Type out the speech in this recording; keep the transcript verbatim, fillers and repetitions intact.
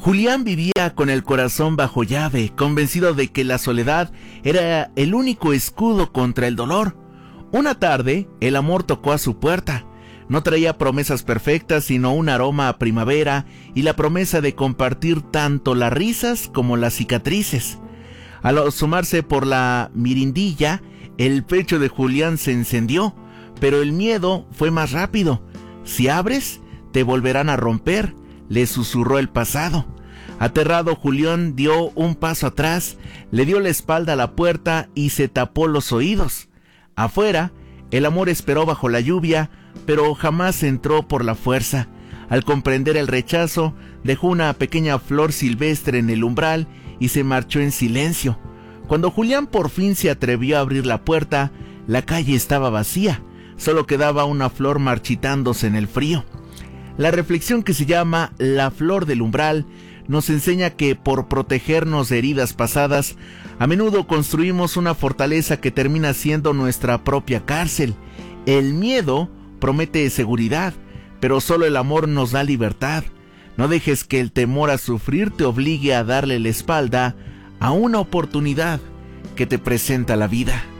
Julián vivía con el corazón bajo llave, convencido de que la soledad era el único escudo contra el dolor. Una tarde, el amor tocó a su puerta. No traía promesas perfectas, sino un aroma a primavera y la promesa de compartir tanto las risas como las cicatrices. Al asomarse por la mirindilla, el pecho de Julián se encendió, pero el miedo fue más rápido. «Si abres, te volverán a romper», le susurró el pasado. Aterrado, Julián dio un paso atrás, le dio la espalda a la puerta y se tapó los oídos. Afuera, el amor esperó bajo la lluvia, pero jamás entró por la fuerza. Al comprender el rechazo, dejó una pequeña flor silvestre en el umbral y se marchó en silencio. Cuando Julián por fin se atrevió a abrir la puerta, la calle estaba vacía, solo quedaba una flor marchitándose en el frío. La reflexión, que se llama La flor del umbral, nos enseña que por protegernos de heridas pasadas, a menudo construimos una fortaleza que termina siendo nuestra propia cárcel. El miedo promete seguridad, pero solo el amor nos da libertad. No dejes que el temor a sufrir te obligue a darle la espalda a una oportunidad que te presenta la vida.